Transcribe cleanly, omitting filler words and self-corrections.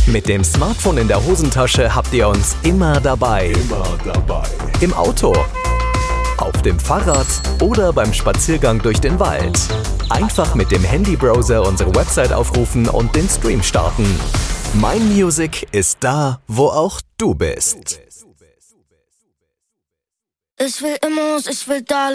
Mit dem Smartphone in der Hosentasche habt ihr uns immer dabei. Im Auto, auf dem Fahrrad oder beim Spaziergang durch den Wald. Einfach mit dem Handybrowser unsere Website aufrufen und den Stream starten. Mein Music ist da, wo auch du bist. Ich will Immos, ich will Dollar.